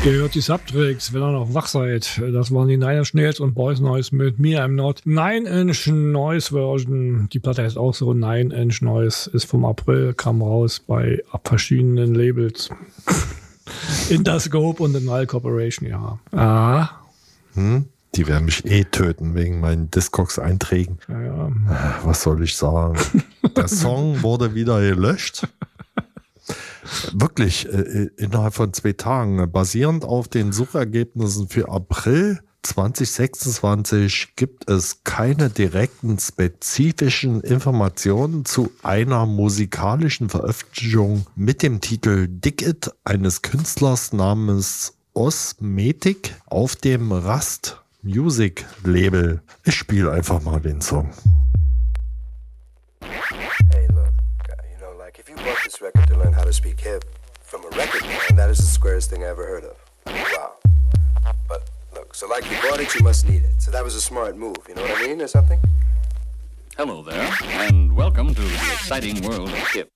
Ihr hört die Subtracks, wenn ihr noch wach seid. Das waren die Nine Inch Nails und Boys Noise mit Me I'm Not. Nine Inch Noise Version. Die Platte heißt auch so. Nine Inch Noise ist vom April, kam raus bei verschiedenen Labels. Interscope und The Null Corporation, ja. Ah. Die werden mich töten wegen meinen Discogs-Einträgen. Ja. Was soll ich sagen? Der Song wurde wieder gelöscht. Wirklich, innerhalb von 2 Tagen. Basierend auf den Suchergebnissen für April 2026 gibt es keine direkten spezifischen Informationen zu einer musikalischen Veröffentlichung mit dem Titel Dig It eines Künstlers namens Osmetic auf dem Rust Music Label. Ich spiele einfach mal den Song. Hey, look, you know, like if you bought this record to learn how to speak hip from a record man, that is the squarest thing I ever heard of. Wow. But look, so like you bought it, you must need it. So that was a smart move, you know what I mean, or something? Hello there, and welcome to the exciting world of hip.